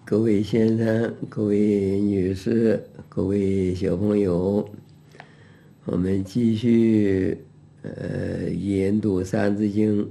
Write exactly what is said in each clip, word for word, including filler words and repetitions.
各位先生、各位女士、各位小朋友，我们继续呃研读《三字经》。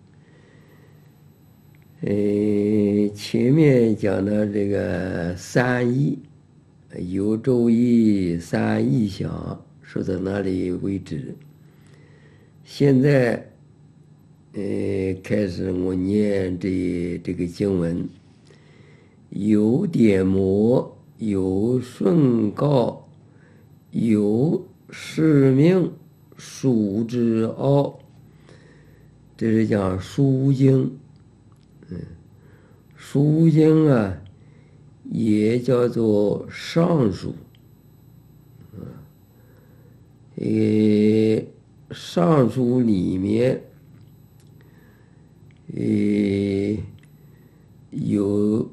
呃，前面讲到这个三义，有周易三义详，说到那里为止。现在，呃，开始我念这这个经文。有典谟，有舜告，有使命，书之奥。这是讲书经。嗯，书经啊，也叫做尚书。呃，尚书里面，呃，有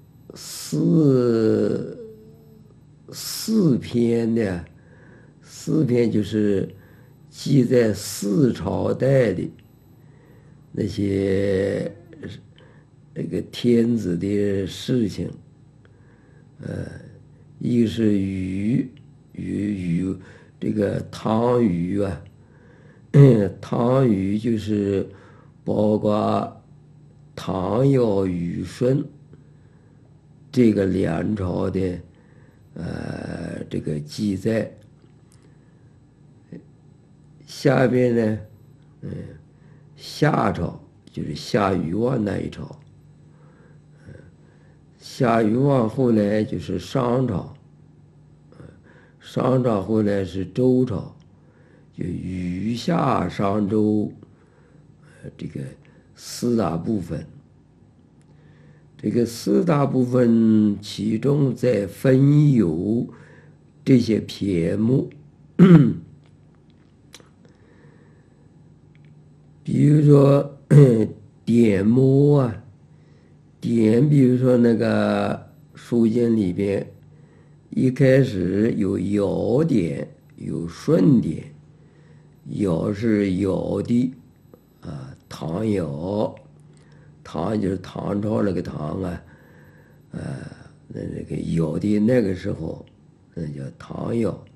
四四篇的，四篇就是记载四朝代的那些那个天子的事情。呃，一个是禹，禹禹这个汤禹啊，汤禹就是包括唐尧禹舜这个两朝的呃这个记载。下边呢，嗯，夏朝就是夏禹王那一朝。夏禹王后来就是商朝，商朝后来是周朝，就禹夏商周，这个四大部分。这个四大部分其中再分有这些篇目，比如说典谟啊，典，比如说那个书经里边，一开始有尧典，有舜典。尧是尧帝啊，唐尧，唐就是唐朝那个唐啊，呃，那那个尧帝那个时候，那叫唐尧。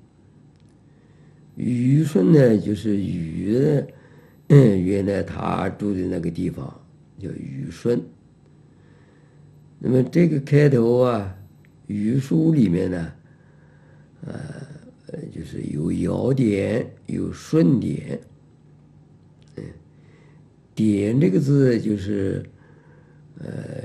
禹舜呢，就是禹的，原来他住的那个地方叫禹舜。那么这个开头啊，禹书里面呢，呃，就是有尧典，有舜典。嗯，典这个字就是，呃，